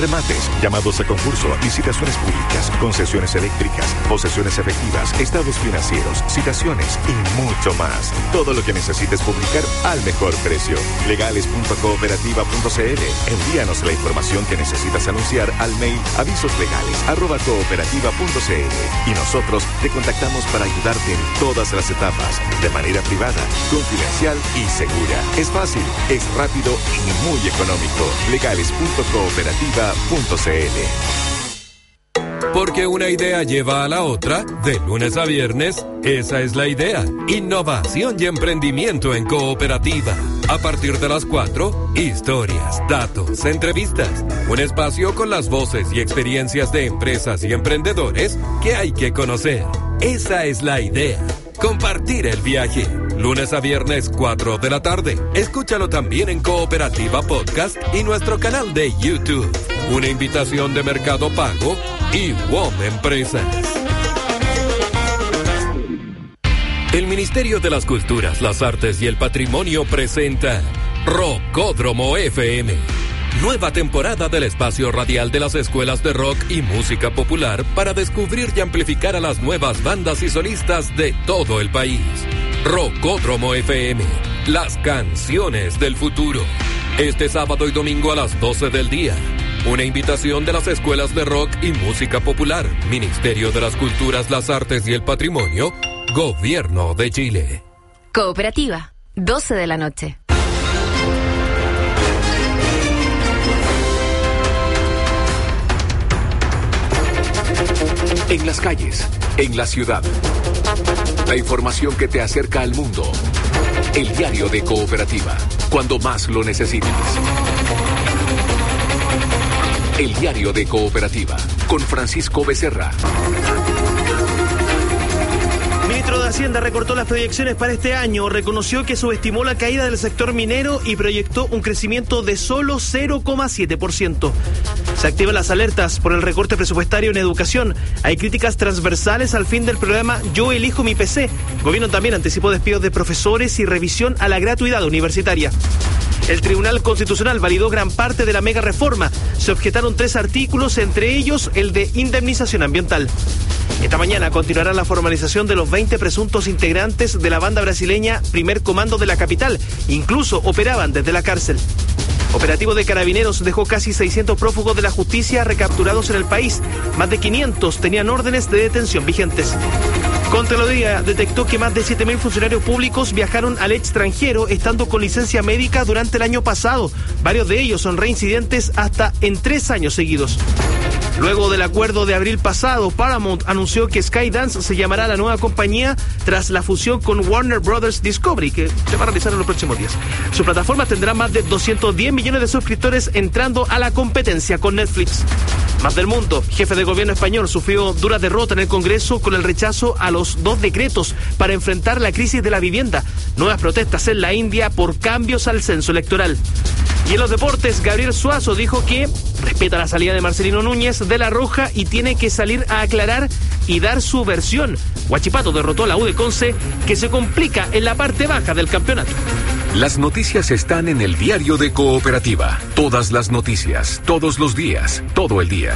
Remates, llamados a concurso, licitaciones públicas, concesiones eléctricas, posesiones efectivas, estados financieros, citaciones y mucho más. Todo lo que necesites publicar al mejor precio. Legales.cooperativa.cl. Envíanos la información que necesitas anunciar al mail avisoslegales@cooperativa.cl y nosotros te contactamos para ayudarte en todas las etapas, de manera privada, confidencial y segura. Es fácil, es rápido y muy económico. Legales.cooperativa.cl. Porque una idea lleva a la otra, de lunes a viernes, esa es la idea. Innovación y emprendimiento en cooperativa. A partir de las 4, historias, datos, entrevistas. Un espacio con las voces y experiencias de empresas y emprendedores que hay que conocer. Esa es la idea. Compartir el viaje. Lunes a viernes, 4 de la tarde. Escúchalo también en Cooperativa Podcast y nuestro canal de YouTube. Una invitación de Mercado Pago y WOM Empresas. El Ministerio de las Culturas, las Artes y el Patrimonio presenta Rockódromo FM. Nueva temporada del espacio radial de las escuelas de rock y música popular para descubrir y amplificar a las nuevas bandas y solistas de todo el país. Rockódromo FM, las canciones del futuro. Este sábado y domingo a las 12 del día. Una invitación de las escuelas de rock y música popular, Ministerio de las Culturas, las Artes y el Patrimonio, Gobierno de Chile. Cooperativa, 12 de la noche. En las calles, en la ciudad. La información que te acerca al mundo. El diario de Cooperativa, cuando más lo necesites. El diario de Cooperativa, con Francisco Becerra. El ministro de Hacienda recortó las proyecciones para este año, reconoció que subestimó la caída del sector minero y proyectó un crecimiento de solo 0,7%. Se activan las alertas por el recorte presupuestario en educación. Hay críticas transversales al fin del programa Yo Elijo Mi PC. El gobierno también anticipó despidos de profesores y revisión a la gratuidad universitaria. El Tribunal Constitucional validó gran parte de la mega reforma. Se objetaron 3 artículos, entre ellos el de indemnización ambiental. Esta mañana continuará la formalización de los 20 presuntos integrantes de la banda brasileña Primer Comando de la capital. Incluso operaban desde la cárcel. Operativo de Carabineros dejó casi 600 prófugos de la justicia recapturados en el país. Más de 500 tenían órdenes de detención vigentes. Contraloría detectó que más de 7.000 funcionarios públicos viajaron al extranjero estando con licencia médica durante el año pasado. Varios de ellos son reincidentes hasta en 3 años seguidos. Luego del acuerdo de abril pasado, Paramount anunció que Skydance se llamará la nueva compañía tras la fusión con Warner Brothers Discovery, que se va a realizar en los próximos días. Su plataforma tendrá más de 210 millones de suscriptores, entrando a la competencia con Netflix. Más del mundo, jefe de gobierno español sufrió dura derrota en el Congreso con el rechazo a los 2 decretos para enfrentar la crisis de la vivienda. Nuevas protestas en la India por cambios al censo electoral. Y en los deportes, Gabriel Suazo dijo que respeta la salida de Marcelino Núñez de La Roja y tiene que salir a aclarar y dar su versión. Huachipato derrotó a la U de Conce, que se complica en la parte baja del campeonato. Las noticias están en el diario de Cooperativa. Todas las noticias, todos los días, todo el día.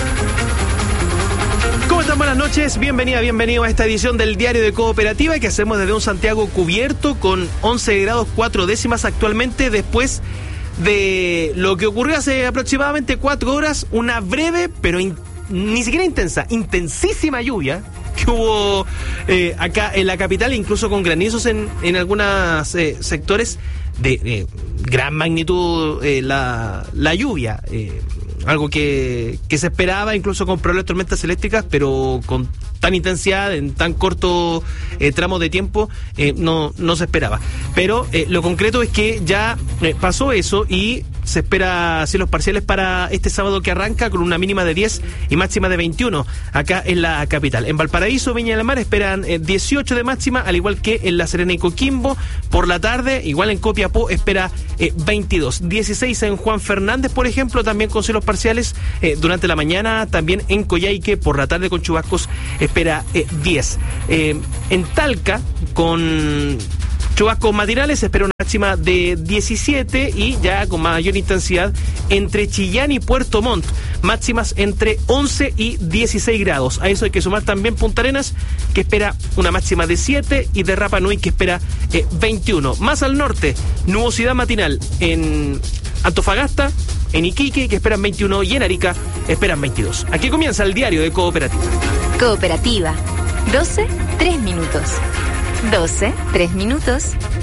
¿Cómo están? Buenas noches, bienvenido a esta edición del Diario de Cooperativa que hacemos desde un Santiago cubierto con 11 grados 4 décimas actualmente, después de lo que ocurrió hace aproximadamente 4 horas, una breve, pero ni siquiera intensa, intensísima lluvia que hubo acá en la capital, incluso con granizos en algunos sectores de gran magnitud, la lluvia. Algo que se esperaba, incluso con probables tormentas eléctricas, pero con tan intensidad, en tan corto tramo de tiempo, no se esperaba. Pero lo concreto es que ya pasó eso y se espera cielos parciales para este sábado que arranca, con una mínima de 10 y máxima de 21 acá en la capital. En Valparaíso, Viña del Mar esperan 18 de máxima, al igual que en La Serena y Coquimbo. Por la tarde, igual en Copiapó, espera 22. 16 en Juan Fernández, por ejemplo, también con cielos parciales. Durante la mañana, también en Coyhaique, por la tarde con chubascos, espera 10. En Talca, con Chubascos matinales, se espera una máxima de 17 y ya con mayor intensidad entre Chillán y Puerto Montt, máximas entre 11 y 16 grados. A eso hay que sumar también Punta Arenas, que espera una máxima de 7, y de Rapa Nui, que espera 21. Más al norte, nubosidad matinal en Antofagasta, en Iquique, que esperan 21, y en Arica esperan 22. Aquí comienza el diario de Cooperativa. Cooperativa. 12, 3 minutos. 12, 3 minutos.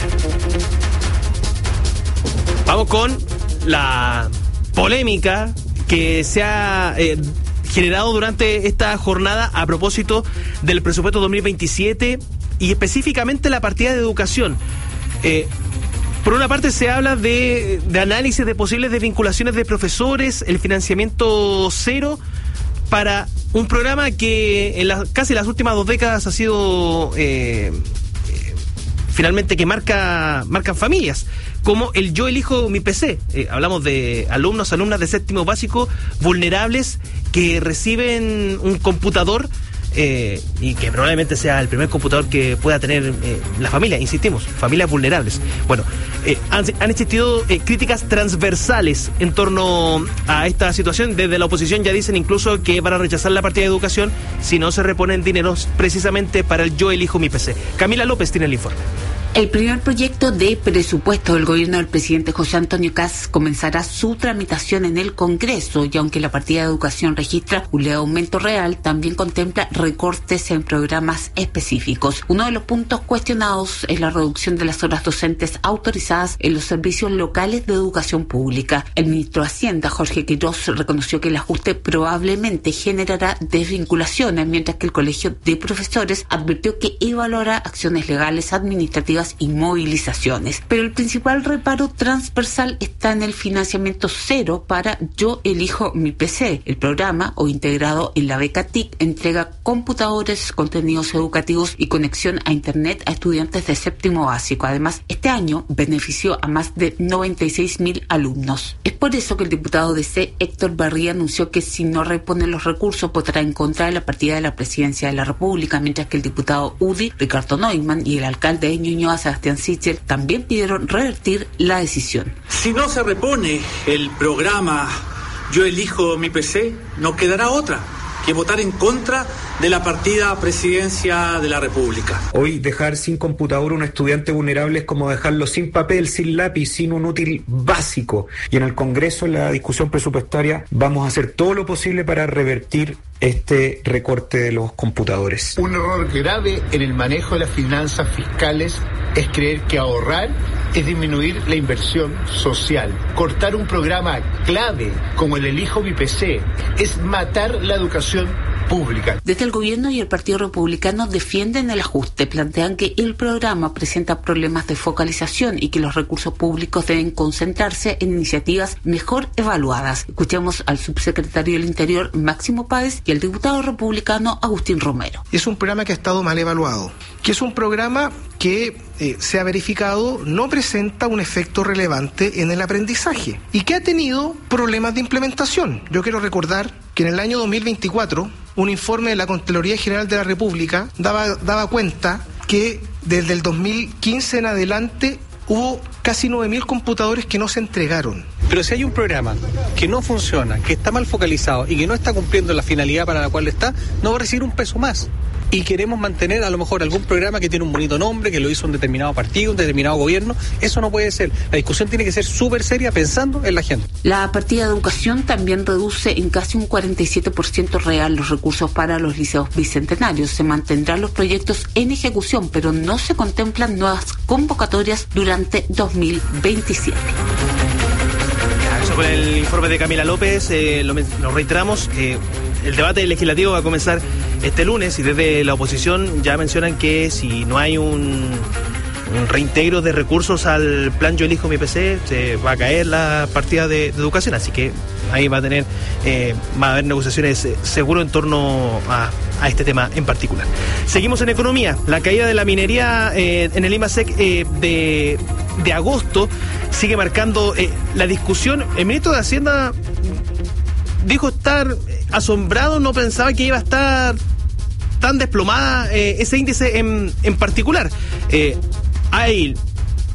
Vamos con la polémica que se ha generado durante esta jornada a propósito del presupuesto 2027 y específicamente la partida de educación. Por una parte se habla de análisis de posibles desvinculaciones de profesores, el financiamiento cero para un programa que en casi las últimas 2 décadas ha sido finalmente que marcan familias, como el Yo Elijo Mi PC. Hablamos de alumnas de séptimo básico vulnerables que reciben un computador y que probablemente sea el primer computador que pueda tener la familia, insistimos, familias vulnerables. Bueno, han existido críticas transversales en torno a esta situación. Desde la oposición ya dicen incluso que van a rechazar la partida de educación si no se reponen dineros precisamente para el Yo Elijo Mi PC. Camila López tiene el informe. El primer proyecto de presupuesto del gobierno del presidente José Antonio Kast comenzará su tramitación en el Congreso, y aunque la partida de educación registra un leve aumento real, también contempla recortes en programas específicos. Uno de los puntos cuestionados es la reducción de las horas docentes autorizadas en los servicios locales de educación pública. El ministro de Hacienda, Jorge Quirós, reconoció que el ajuste probablemente generará desvinculaciones, mientras que el Colegio de Profesores advirtió que evaluará acciones legales, administrativas y movilizaciones. Pero el principal reparo transversal está en el financiamiento cero para Yo Elijo Mi PC. El programa, hoy integrado en la beca TIC, entrega computadores, contenidos educativos y conexión a Internet a estudiantes de séptimo básico. Además, este año benefició a más de 96.000 alumnos. Es por eso que el diputado DC, Héctor Barría, anunció que si no repone los recursos votará en contra de la partida de la Presidencia de la República, mientras que el diputado UDI, Ricardo Neumann, y el alcalde de Ñuñoa, Sebastián Sichel, también pidieron revertir la decisión. Si no se repone el programa Yo Elijo Mi PC, no quedará otra que votar en contra de la partida Presidencia de la República. Hoy dejar sin computadora a un estudiante vulnerable es como dejarlo sin papel, sin lápiz, sin un útil básico. Y en el Congreso, en la discusión presupuestaria, vamos a hacer todo lo posible para revertir este recorte de los computadores. Un error grave en el manejo de las finanzas fiscales es creer que ahorrar es disminuir la inversión social. Cortar un programa clave como el Elijo Mi PC es matar la educación pública. Desde el gobierno y el Partido Republicano defienden el ajuste, plantean que el programa presenta problemas de focalización y que los recursos públicos deben concentrarse en iniciativas mejor evaluadas. Escuchamos al subsecretario del Interior, Máximo Páez, y al diputado republicano Agustín Romero. Es un programa que ha estado mal evaluado, que es un programa que se ha verificado no presenta un efecto relevante en el aprendizaje y que ha tenido problemas de implementación. Yo quiero recordar que en el año 2024 un informe de la Contraloría General de la República daba cuenta que desde el 2015 en adelante hubo casi 9.000 computadores que no se entregaron. Pero si hay un programa que no funciona, que está mal focalizado y que no está cumpliendo la finalidad para la cual está, no va a recibir un peso más. Y queremos mantener a lo mejor algún programa que tiene un bonito nombre, que lo hizo un determinado partido, un determinado gobierno. Eso no puede ser. La discusión tiene que ser súper seria pensando en la gente. La partida de educación también reduce en casi un 47% real los recursos para los liceos bicentenarios. Se mantendrán los proyectos en ejecución, pero no se contemplan nuevas convocatorias durante 2027. Eso con el informe de Camila López, lo reiteramos. El debate legislativo va a comenzar este lunes y desde la oposición ya mencionan que si no hay un reintegro de recursos al plan Yo Elijo Mi PC, se va a caer la partida de educación, así que ahí va a haber negociaciones seguro en torno a este tema en particular. Seguimos en economía. La caída de la minería en el IMASEC de agosto sigue marcando la discusión. El ministro de Hacienda dijo estar asombrado, no pensaba que iba a estar tan desplomada ese índice en particular. Hay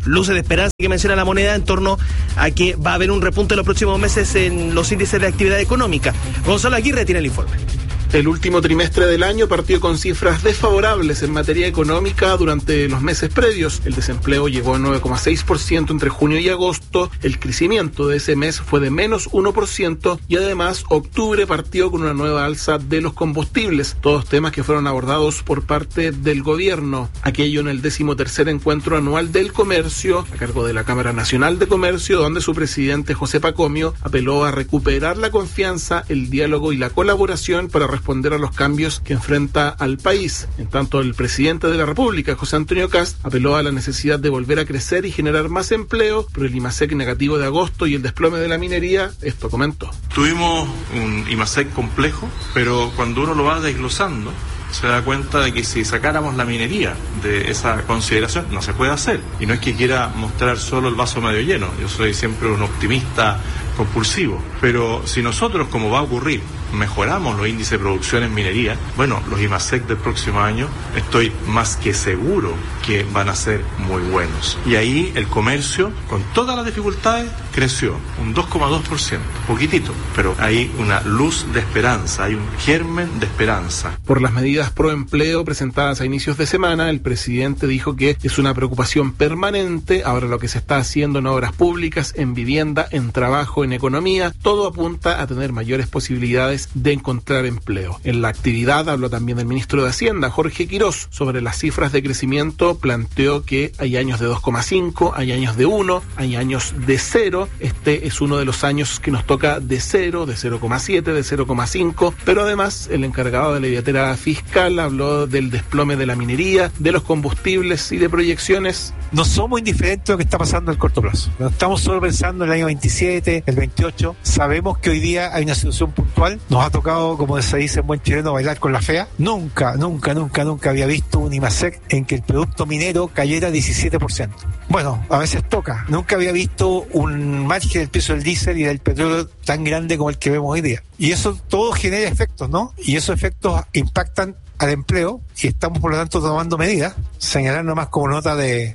luces de esperanza que menciona la moneda en torno a que va a haber un repunte en los próximos meses en los índices de actividad económica. Gonzalo Aguirre tiene el informe. El último trimestre del año partió con cifras desfavorables en materia económica durante los meses previos. El desempleo llegó a 9,6% entre junio y agosto. El crecimiento de ese mes fue de menos 1% y además octubre partió con una nueva alza de los combustibles. Todos temas que fueron abordados por parte del gobierno. Aquello en el 13º encuentro anual del comercio a cargo de la Cámara Nacional de Comercio, donde su presidente José Pacomio apeló a recuperar la confianza, el diálogo y la colaboración para responder a los cambios que enfrenta al país. En tanto, el presidente de la República, José Antonio Kast, apeló a la necesidad de volver a crecer y generar más empleo, pero el IMASEC negativo de agosto y el desplome de la minería, esto comentó. Tuvimos un IMASEC complejo, pero cuando uno lo va desglosando, se da cuenta de que si sacáramos la minería de esa consideración, no se puede hacer. Y no es que quiera mostrar solo el vaso medio lleno, yo soy siempre un optimista compulsivo, pero si nosotros, como va a ocurrir, mejoramos los índices de producción en minería, bueno, los IMASEC del próximo año estoy más que seguro que van a ser muy buenos. Y ahí el comercio, con todas las dificultades, creció un 2,2%, poquitito, pero hay una luz de esperanza, hay un germen de esperanza. Por las medidas pro empleo presentadas a inicios de semana, el presidente dijo que es una preocupación permanente. Ahora lo que se está haciendo en obras públicas, en vivienda, en trabajo, en economía, todo apunta a tener mayores posibilidades de encontrar empleo. En la actividad habló también el ministro de Hacienda, Jorge Quirós. Sobre las cifras de crecimiento, planteó que hay años de 2,5, hay años de 1, hay años de 0. Este es uno de los años que nos toca de 0, de 0,7, de 0,5, pero además el encargado de la billetera fiscal habló del desplome de la minería, de los combustibles y de proyecciones. No somos indiferentes a lo que está pasando en el corto plazo. No estamos solo pensando en el año 27, el 28. Sabemos que hoy día hay una situación puntual. Nos ha tocado, como se dice en buen chileno, bailar con la fea. Nunca había visto un IMASEC en que el producto minero cayera 17%. Bueno, a veces toca. Nunca había visto un margen del precio del diésel y del petróleo tan grande como el que vemos hoy día. Y eso todo genera efectos, ¿no? Y esos efectos impactan al empleo y estamos por lo tanto tomando medidas. Señalar nomás como nota de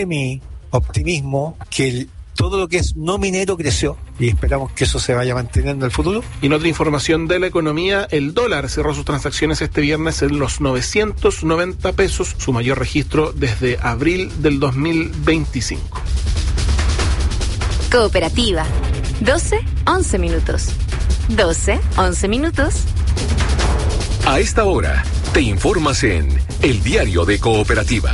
semi-optimismo que todo lo que es no minero creció y esperamos que eso se vaya manteniendo en el futuro. Y en otra información de la economía, el dólar cerró sus transacciones este viernes en los 990 pesos, su mayor registro desde abril del 2025. Cooperativa. 12-11 minutos. 12-11 minutos. A esta hora, te informas en El Diario de Cooperativa.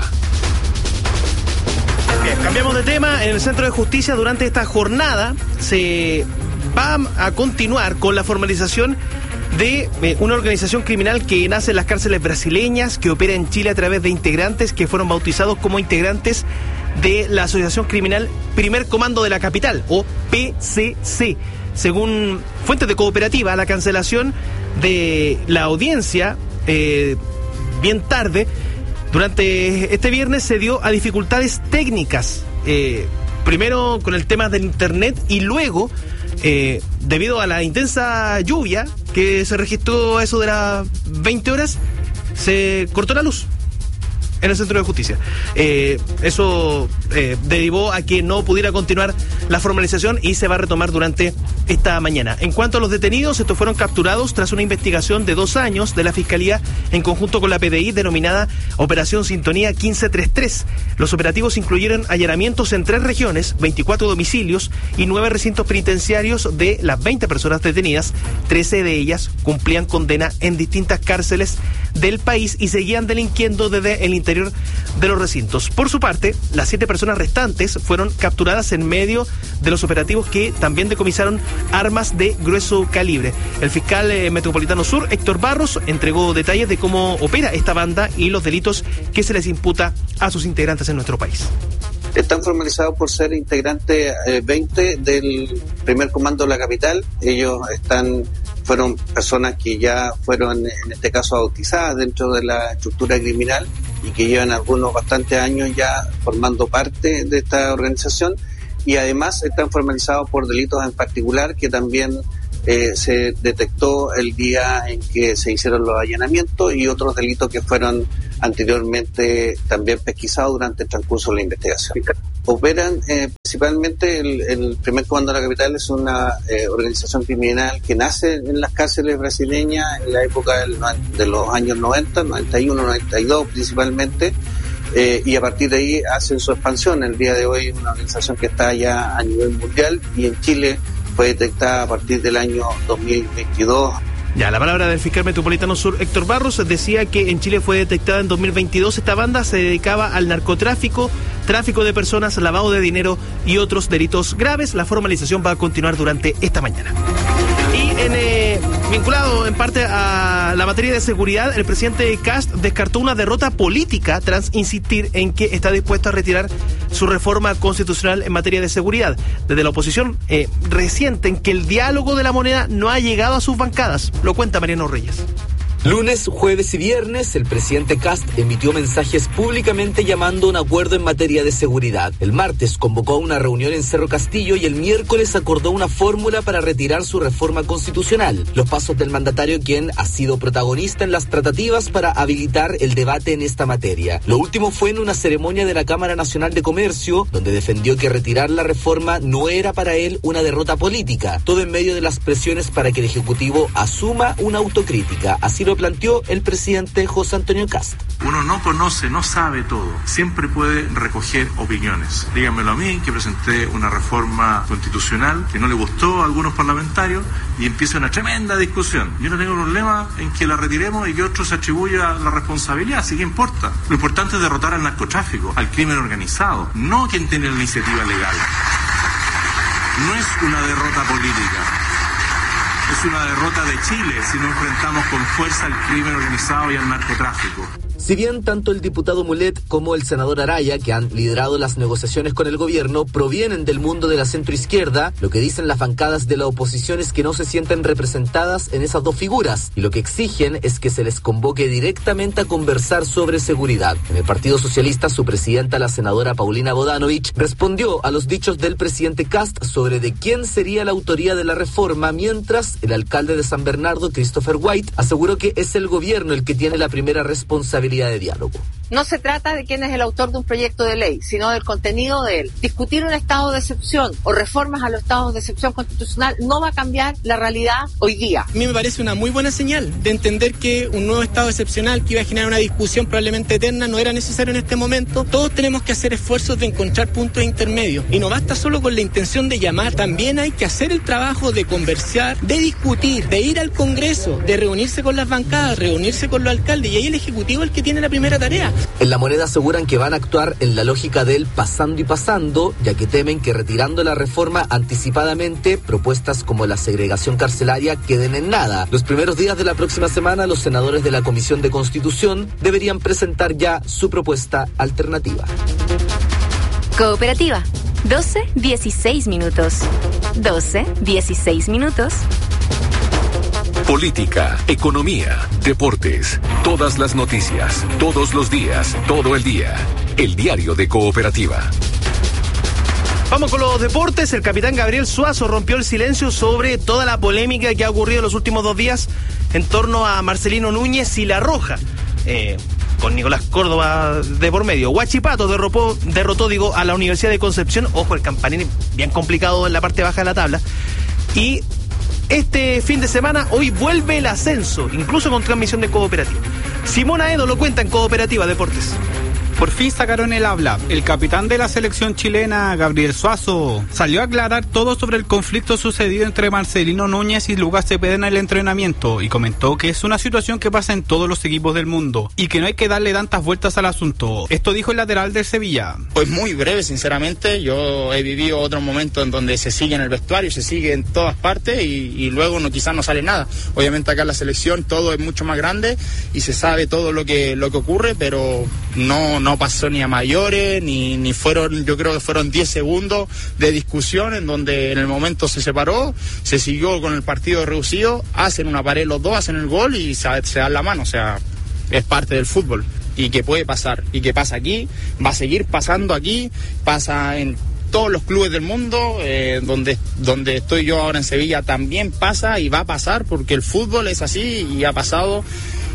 Bien, cambiamos de tema. En el Centro de Justicia, durante esta jornada, se va a continuar con la formalización de una organización criminal que nace en las cárceles brasileñas, que opera en Chile a través de integrantes que fueron bautizados como integrantes de la Asociación Criminal Primer Comando de la Capital, o PCC. Según fuentes de Cooperativa, la cancelación de la audiencia bien tarde durante este viernes se dio a dificultades técnicas, primero con el tema del internet y luego debido a la intensa lluvia que se registró a eso de las 20 horas, se cortó la luz en el Centro de Justicia. Eso derivó a que no pudiera continuar la formalización y se va a retomar durante esta mañana. En cuanto a los detenidos, estos fueron capturados tras una investigación de 2 años de la Fiscalía en conjunto con la PDI denominada Operación Sintonía 1533. Los operativos incluyeron allanamientos en 3 regiones, 24 domicilios y 9 recintos penitenciarios. De las 20 personas detenidas, 13 de ellas cumplían condena en distintas cárceles del país y seguían delinquiendo desde el interior de los recintos. Por su parte, las 7 personas restantes fueron capturadas en medio de los operativos que también decomisaron armas de grueso calibre. El fiscal metropolitano sur, Héctor Barros, entregó detalles de cómo opera esta banda y los delitos que se les imputa a sus integrantes en nuestro país. Están formalizados por ser integrantes 20 del Primer Comando de la Capital. Ellos fueron personas que ya fueron, en este caso, bautizadas dentro de la estructura criminal y que llevan algunos bastantes años ya formando parte de esta organización, y además están formalizados por delitos en particular que también se detectó el día en que se hicieron los allanamientos, y otros delitos que fueron anteriormente también pesquisados durante el transcurso de la investigación. operan principalmente el primer comando de la capital es una organización criminal que nace en las cárceles brasileñas en la época de los años 90, 91, 92 principalmente, y a partir de ahí hacen su expansión. El día de hoy es una organización que está ya a nivel mundial y en Chile fue detectada a partir del año 2022. Ya, la palabra del fiscal metropolitano sur, Héctor Barros, decía que en Chile fue detectada en 2022. Esta banda se dedicaba al narcotráfico, tráfico de personas, lavado de dinero y otros delitos graves. La formalización va a continuar durante esta mañana. Y vinculado en parte a la materia de seguridad, el presidente Kast descartó una derrota política tras insistir en que está dispuesto a retirar su reforma constitucional en materia de seguridad. Desde la oposición resienten que el diálogo de la moneda no ha llegado a sus bancadas. Lo cuenta Mariano Reyes. Lunes, jueves y viernes, el presidente Kast emitió mensajes públicamente llamando a un acuerdo en materia de seguridad. El martes convocó a una reunión en Cerro Castillo y el miércoles acordó una fórmula para retirar su reforma constitucional. Los pasos del mandatario, quien ha sido protagonista en las tratativas para habilitar el debate en esta materia. Lo último fue en una ceremonia de la Cámara Nacional de Comercio, donde defendió que retirar la reforma no era para él una derrota política. Todo en medio de las presiones para que el Ejecutivo asuma una autocrítica. Así lo planteó el presidente José Antonio Kast. Uno no conoce, no sabe todo. Siempre puede recoger opiniones. Díganmelo a mí, que presenté una reforma constitucional que no le gustó a algunos parlamentarios y empieza una tremenda discusión. Yo no tengo problema en que la retiremos y que otro se atribuya la responsabilidad, así que importa. Lo importante es derrotar al narcotráfico, al crimen organizado, no quien tiene la iniciativa legal. No es una derrota política. Es una derrota de Chile si nos enfrentamos con fuerza al crimen organizado y al narcotráfico. Si bien tanto el diputado Mulet como el senador Araya, que han liderado las negociaciones con el gobierno, provienen del mundo de la centroizquierda, lo que dicen las bancadas de la oposición es que no se sienten representadas en esas dos figuras, y lo que exigen es que se les convoque directamente a conversar sobre seguridad. En el Partido Socialista, su presidenta, la senadora Paulina Bodanovich, respondió a los dichos del presidente Kast sobre de quién sería la autoría de la reforma, mientras el alcalde de San Bernardo, Christopher White, aseguró que es el gobierno el que tiene la primera responsabilidad de diálogo. No se trata de quién es el autor de un proyecto de ley, sino del contenido de él. Discutir un estado de excepción o reformas a los estados de excepción constitucional no va a cambiar la realidad hoy día. A mí me parece una muy buena señal de entender que un nuevo estado excepcional que iba a generar una discusión probablemente eterna no era necesario en este momento. Todos tenemos que hacer esfuerzos de encontrar puntos intermedios y no basta solo con la intención de llamar, también hay que hacer el trabajo de conversar, de discutir, de ir al Congreso, de reunirse con las bancadas, reunirse con los alcaldes, y ahí el Ejecutivo es el que tiene la primera tarea. En La Moneda aseguran que van a actuar en la lógica del pasando y pasando, ya que temen que retirando la reforma anticipadamente, propuestas como la segregación carcelaria queden en nada. Los primeros días de la próxima semana, los senadores de la Comisión de Constitución deberían presentar ya su propuesta alternativa. Cooperativa, 12:16 minutos. 12:16 minutos. Política, economía, deportes, todas las noticias, todos los días, todo el día. El diario de Cooperativa. Vamos con los deportes. El capitán Gabriel Suazo rompió el silencio sobre toda la polémica que ha ocurrido en los últimos 2 días en torno a Marcelino Núñez y La Roja. Con Nicolás Córdoba de por medio. Huachipato derrotó a la Universidad de Concepción. Ojo, el Campanín bien complicado en la parte baja de la tabla. Y este fin de semana, hoy vuelve el ascenso, incluso con transmisión de Cooperativa. Simón Aedo lo cuenta en Cooperativa Deportes. Por fin sacaron el habla. El capitán de la selección chilena, Gabriel Suazo, salió a aclarar todo sobre el conflicto sucedido entre Marcelino Núñez y Lucas Cepeda en el entrenamiento y comentó que es una situación que pasa en todos los equipos del mundo y que no hay que darle tantas vueltas al asunto. Esto dijo el lateral del Sevilla. Pues muy breve, sinceramente. Yo he vivido otros momentos en donde se sigue en el vestuario, se sigue en todas partes y luego quizás no sale nada. Obviamente acá en la selección todo es mucho más grande y se sabe todo lo que ocurre, pero no pasó ni a mayores, ni fueron, yo creo que fueron 10 segundos de discusión en donde en el momento se separó, se siguió con el partido reducido, hacen una pared los dos, hacen el gol y se dan la mano. O sea, es parte del fútbol y que puede pasar y que pasa aquí, va a seguir pasando aquí, pasa en todos los clubes del mundo, donde estoy yo ahora en Sevilla también pasa y va a pasar porque el fútbol es así y ha pasado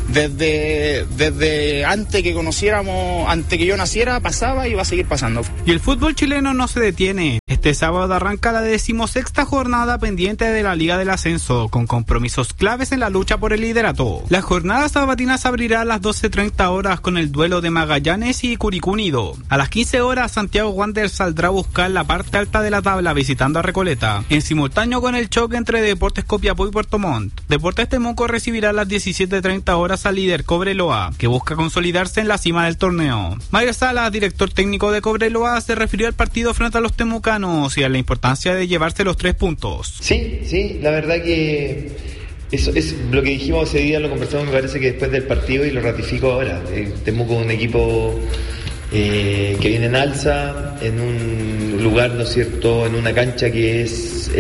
desde antes que conociéramos, antes que yo naciera, pasaba y va a seguir pasando. Y el fútbol chileno no se detiene. Este sábado arranca la 16ª jornada pendiente de la Liga del Ascenso, con compromisos claves en la lucha por el liderato. La jornada sabatina se abrirá a las 12:30 horas con el duelo de Magallanes y Curicó Unido. A las 15 horas, Santiago Wanderers saldrá a buscar la parte alta de la tabla visitando a Recoleta, en simultáneo con el choque entre Deportes Copiapó y Puerto Montt. Deportes Temuco recibirá a las 17:30 horas al líder Cobreloa, que busca consolidarse en la cima del torneo. Mario Salas, director técnico de Cobreloa, se refirió al partido frente a los temucanos y a la importancia de llevarse los 3 puntos. Sí, la verdad que eso es lo que dijimos ese día, lo conversamos, me parece que después del partido, y lo ratifico ahora. Temuco es un equipo que viene en alza, en un lugar, ¿no es cierto?, en una cancha que es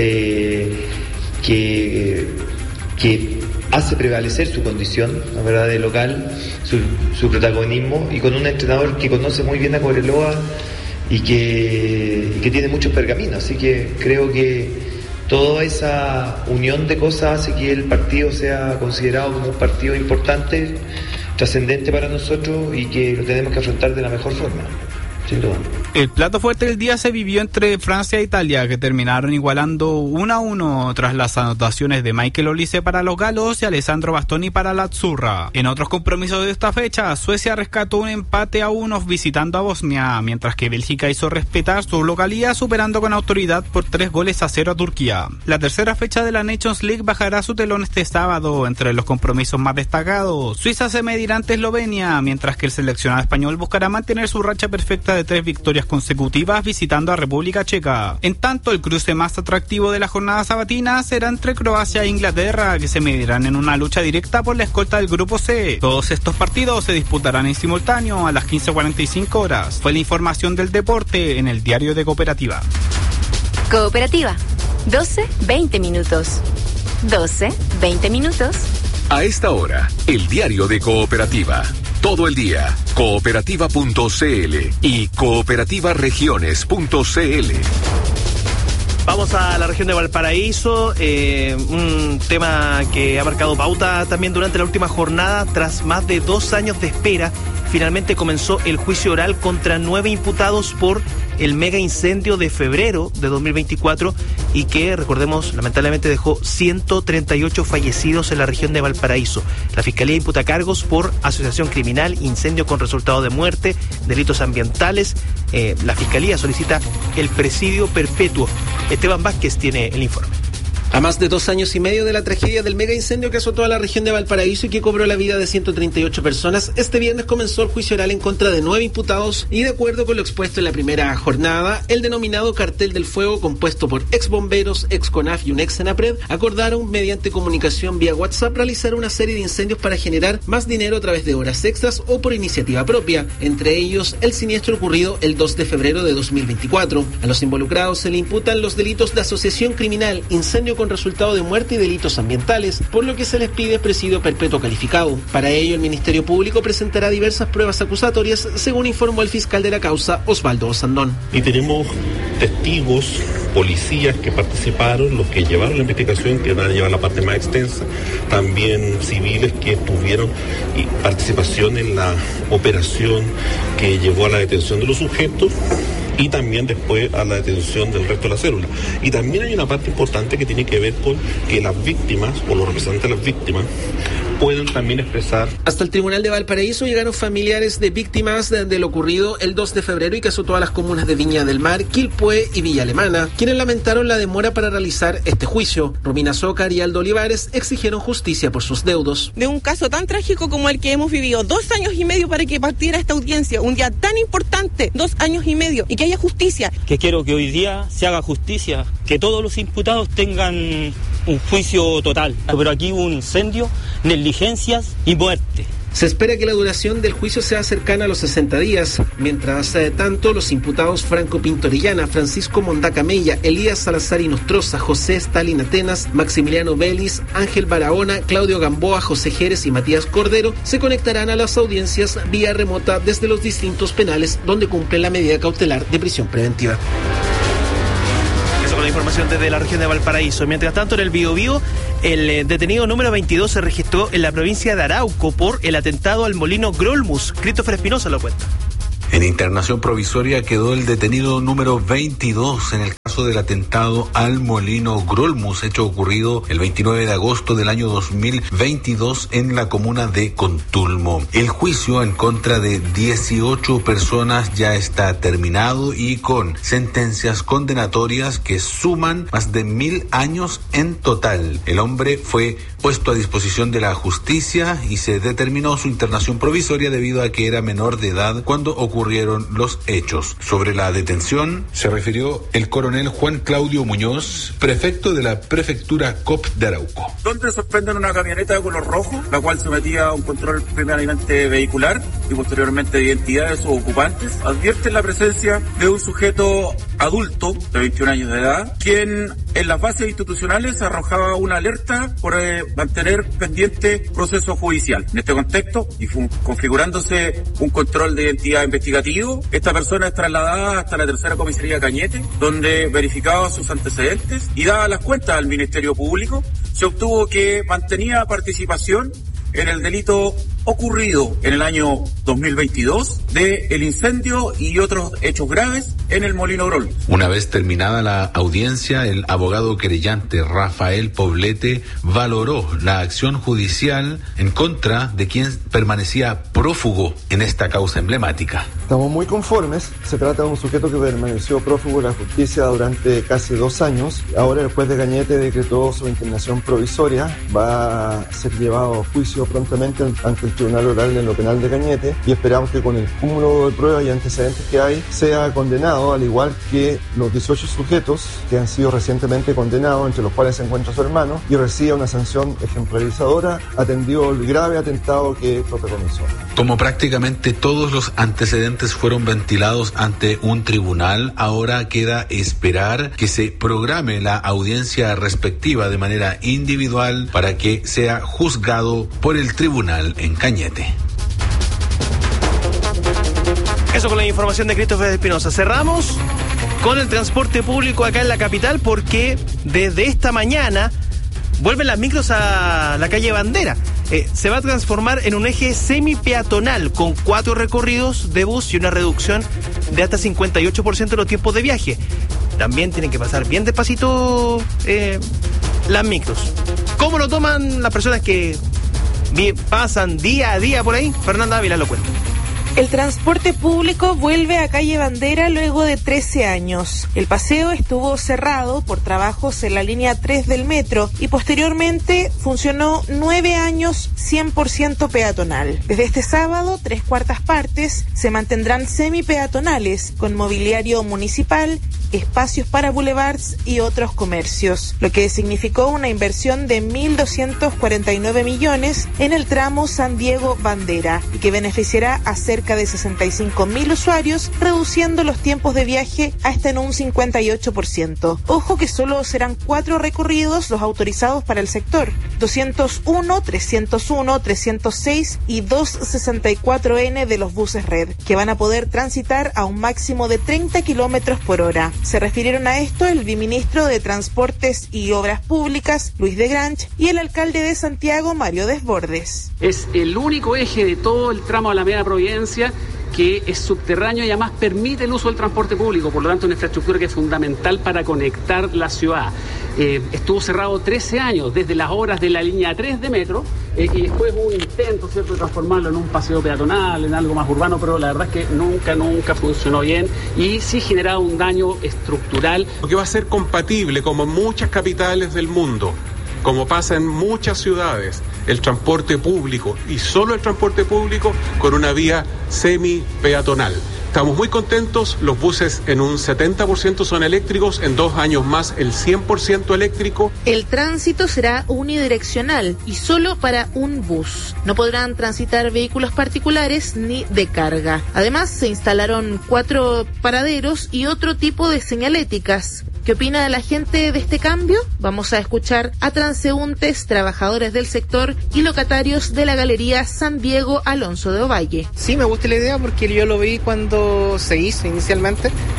que hace prevalecer su condición, la verdad, de local, su protagonismo, y con un entrenador que conoce muy bien a Cobreloa y que tiene muchos pergaminos. Así que creo que toda esa unión de cosas hace que el partido sea considerado como un partido importante, trascendente para nosotros, y que lo tenemos que afrontar de la mejor forma, sin duda. El plato fuerte del día se vivió entre Francia e Italia, que terminaron igualando 1-1 tras las anotaciones de Michael Olise para los galos y Alessandro Bastoni para la azzurra. En otros compromisos de esta fecha, Suecia rescató un empate a 1 visitando a Bosnia, mientras que Bélgica hizo respetar su localía superando con autoridad por 3-0 a Turquía. La tercera fecha de la Nations League bajará su telón este sábado. Entre los compromisos más destacados, Suiza se medirá ante Eslovenia, mientras que el seleccionado español buscará mantener su racha perfecta de 3 victorias consecutivas visitando a República Checa. En tanto, el cruce más atractivo de la jornada sabatina será entre Croacia e Inglaterra, que se medirán en una lucha directa por la escolta del Grupo C. Todos estos partidos se disputarán en simultáneo a las 15:45 horas. Fue la información del deporte en el Diario de Cooperativa. Cooperativa, 12:20 minutos. 12:20 minutos. A esta hora, el Diario de Cooperativa. Todo el día, cooperativa.cl y cooperativaregiones.cl. Vamos a la región de Valparaíso, un tema que ha marcado pauta también durante la última jornada. Tras más de 2 años de espera, finalmente comenzó el juicio oral contra 9 imputados por el mega incendio de febrero de 2024 y que, recordemos, lamentablemente dejó 138 fallecidos en la región de Valparaíso. La Fiscalía imputa cargos por asociación criminal, incendio con resultado de muerte, delitos ambientales. La Fiscalía solicita el presidio perpetuo. Esteban Vázquez tiene el informe. A más de 2 años y medio de la tragedia del mega incendio que azotó a la región de Valparaíso y que cobró la vida de 138 personas, este viernes comenzó el juicio oral en contra de 9 imputados y, de acuerdo con lo expuesto en la primera jornada, el denominado Cartel del Fuego, compuesto por ex bomberos, ex CONAF y un ex Senapred, acordaron mediante comunicación vía WhatsApp realizar una serie de incendios para generar más dinero a través de horas extras o por iniciativa propia, entre ellos el siniestro ocurrido el 2 de febrero de 2024. A los involucrados se le imputan los delitos de asociación criminal, incendio con resultado de muerte y delitos ambientales, por lo que se les pide presidio perpetuo calificado. Para ello, el Ministerio Público presentará diversas pruebas acusatorias, según informó el fiscal de la causa, Osvaldo Osandón. Y tenemos testigos, policías que participaron, los que llevaron la investigación, que van a llevar la parte más extensa, también civiles que tuvieron participación en la operación que llevó a la detención de los sujetos y también después a la detención del resto de la célula. Y también hay una parte importante que tiene que ver con que las víctimas o los representantes de las víctimas pueden también expresar. Hasta el Tribunal de Valparaíso llegaron familiares de víctimas de lo ocurrido el 2 de febrero y que azotó a las comunas de Viña del Mar, Quilpué y Villa Alemana, quienes lamentaron la demora para realizar este juicio. Romina Zócar y Aldo Olivares exigieron justicia por sus deudos. De un caso tan trágico como el que hemos vivido, 2 años y medio para que partiera esta audiencia, un día tan importante, 2 años y medio, y que haya justicia. Que quiero que hoy día se haga justicia, que todos los imputados tengan un juicio total. Pero aquí hubo un incendio, negligencias y muerte. Se espera que la duración del juicio sea cercana a los 60 días. Mientras tanto, los imputados Franco Pinto Orellana, Francisco Mondaca Mella, Elías Salazar Inostroza, José Stalin Atenas, Maximiliano Vélez, Ángel Barahona, Claudio Gamboa, José Jerez y Matías Cordero se conectarán a las audiencias vía remota desde los distintos penales donde cumplen la medida cautelar de prisión preventiva. Con la información desde la región de Valparaíso. Mientras tanto, en el Biobío, El detenido número 22 se registró en la provincia de Arauco por el atentado al molino Grolmus. Christopher Espinosa lo cuenta. En internación provisoria quedó el detenido número 22 en el caso del atentado al molino Grolmus, hecho ocurrido el 29 de agosto del año 2022 en la comuna de Contulmo. El juicio en contra de 18 personas ya está terminado y con sentencias condenatorias que suman más de 1000 años en total. El hombre fue puesto a disposición de la justicia y se determinó su internación provisoria debido a que era menor de edad cuando ocurrieron los hechos. Sobre la detención se refirió el coronel Juan Claudio Muñoz, prefecto de la prefectura COP de Arauco. Donde sorprenden una camioneta de color rojo, la cual sometía a un control primeramente vehicular y posteriormente de identidad de sus ocupantes. Advierten la presencia de un sujeto adulto de 21 años de edad, quien en las bases institucionales arrojaba una alerta por mantener pendiente proceso judicial. En este contexto, y configurándose un control de identidad investigativo, esta persona es trasladada hasta la tercera comisaría Cañete, donde verificaba sus antecedentes y dadas las cuentas al Ministerio Público, se obtuvo que mantenía participación en el delito ocurrido en el año 2022 de el incendio y otros hechos graves en el molino Grolmus. Una vez terminada la audiencia, el abogado querellante Rafael Poblete valoró la acción judicial en contra de quien permanecía prófugo en esta causa emblemática. Estamos muy conformes. Se trata de un sujeto que permaneció prófugo de la justicia durante casi 2 años. Ahora el juez de Cañete decretó su internación provisoria. Va a ser llevado a juicio prontamente ante el Tribunal Oral en lo penal de Cañete y esperamos que con el cúmulo de pruebas y antecedentes que hay sea condenado, al igual que los 18 sujetos que han sido recientemente condenados, entre los cuales se encuentra su hermano, y reciba una sanción ejemplarizadora atendido el grave atentado que protagonizó. Como prácticamente todos los antecedentes fueron ventilados ante un tribunal, ahora queda esperar que se programe la audiencia respectiva de manera individual para que sea juzgado por el tribunal en Cañete. Eso con la información de Christopher Espinosa. Cerramos con el transporte público acá en la capital porque desde esta mañana vuelven las micros a la calle Bandera. Se va a transformar en un eje semi-peatonal con 4 recorridos de bus y una reducción de hasta 58% de los tiempos de viaje. También tienen que pasar bien despacito las micros. ¿Cómo lo toman las personas que pasan día a día por ahí? Fernanda Ávila lo cuenta. El transporte público vuelve a calle Bandera luego de 13 años. El paseo estuvo cerrado por trabajos en la línea 3 del metro y posteriormente funcionó 9 años 100% peatonal. Desde este sábado, 3/4 partes se mantendrán semi-peatonales con mobiliario municipal, espacios para boulevards y otros comercios, lo que significó una inversión de 1.249 millones en el tramo San Diego-Bandera y que beneficiará a cerca de 65.000 usuarios, reduciendo los tiempos de viaje hasta en un 58%. Ojo que solo serán 4 recorridos los autorizados para el sector: 201, 301, 306 y 264N de los buses red, que van a poder transitar a un máximo de 30 kilómetros por hora. Se refirieron a esto el viceministro de Transportes y Obras Públicas, Luis de Granch, y el alcalde de Santiago, Mario Desbordes. Es el único eje de todo el tramo de Alameda Providencia que es subterráneo y además permite el uso del transporte público, por lo tanto una infraestructura que es fundamental para conectar la ciudad. Estuvo cerrado 13 años, desde las horas de la línea 3 de metro, y después hubo un intento, ¿cierto?, de transformarlo en un paseo peatonal, en algo más urbano, pero la verdad es que nunca funcionó bien y sí generaba un daño estructural. Porque va a ser compatible, como en muchas capitales del mundo, como pasa en muchas ciudades, el transporte público y solo el transporte público con una vía semi-peatonal. Estamos muy contentos, los buses en un 70% son eléctricos, en 2 años más el 100% eléctrico. El tránsito será unidireccional y solo para un bus. No podrán transitar vehículos particulares ni de carga. Además, se instalaron 4 paraderos y otro tipo de señaléticas. ¿Qué opina la gente de este cambio? Vamos a escuchar a transeúntes, trabajadores del sector y locatarios de la Galería San Diego Alonso de Ovalle. Sí, me gusta la idea porque yo lo vi cuando se hizo inicialmente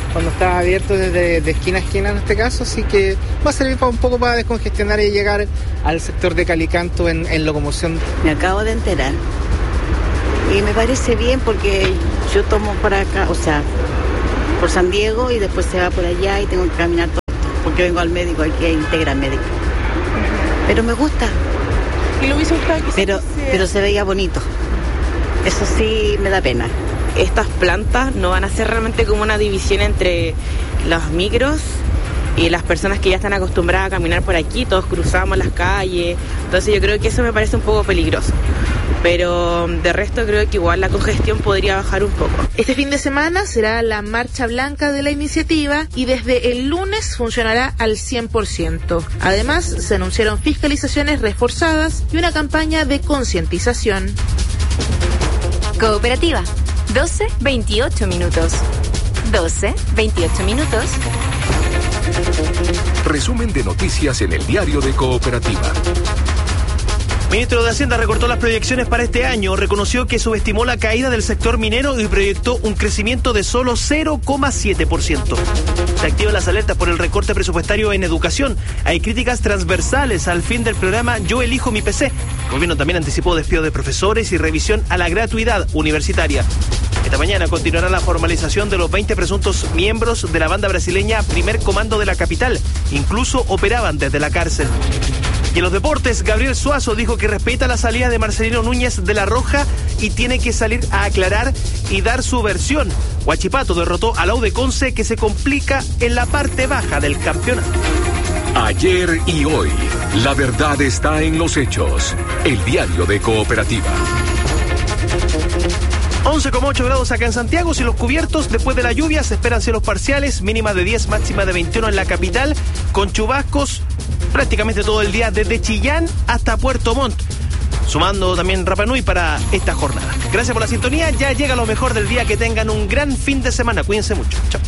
cuando está abierto desde de esquina a esquina en este caso, así que va a servir un poco para descongestionar y llegar al sector de Calicanto en locomoción. Me acabo de enterar y me parece bien porque yo tomo por acá, o sea, por San Diego y después se va por allá y tengo que caminar todo porque vengo al médico, aquí a Integra Médica. Pero me gusta. ¿Y lo hubiese gustado que pero se veía bonito. Eso sí me da pena. Estas plantas no van a ser realmente como una división entre los micros y las personas que ya están acostumbradas a caminar por aquí, todos cruzamos las calles, entonces yo creo que eso me parece un poco peligroso. Pero de resto creo que igual la congestión podría bajar un poco. Este fin de semana será la marcha blanca de la iniciativa y desde el lunes funcionará al 100%. Además, se anunciaron fiscalizaciones reforzadas y una campaña de concientización. Cooperativa, 12:28 minutos. 12:28 minutos. Resumen de noticias en el diario de Cooperativa. Ministro de Hacienda recortó las proyecciones para este año, reconoció que subestimó la caída del sector minero y proyectó un crecimiento de solo 0,7%. Se activan las alertas por el recorte presupuestario en educación. Hay críticas transversales al fin del programa Yo Elijo Mi PC. El gobierno también anticipó despido de profesores y revisión a la gratuidad universitaria. Esta mañana continuará la formalización de los 20 presuntos miembros de la banda brasileña Primer Comando de la capital. Incluso operaban desde la cárcel. Y en los deportes, Gabriel Suazo dijo que respeta la salida de Marcelino Núñez de La Roja y tiene que salir a aclarar y dar su versión. Huachipato derrotó a la U de Conce, que se complica en la parte baja del campeonato. Ayer y hoy, la verdad está en los hechos. El diario de Cooperativa. 11,8 grados acá en Santiago, cielos cubiertos. Después de la lluvia se esperan cielos parciales, mínima de 10, máxima de 21 en la capital, con chubascos prácticamente todo el día desde Chillán hasta Puerto Montt, sumando también Rapa Nui para esta jornada. Gracias por la sintonía, ya llega lo mejor del día, que tengan un gran fin de semana, cuídense mucho, chao.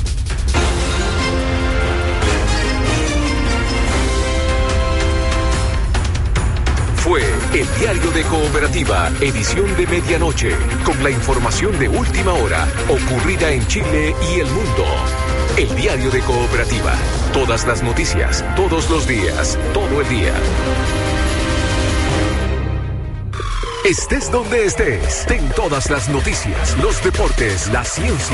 Fue el diario de Cooperativa, edición de medianoche, con la información de última hora ocurrida en Chile y el mundo. El diario de Cooperativa, todas las noticias, todos los días, todo el día. Estés donde estés, ten todas las noticias, los deportes, la ciencia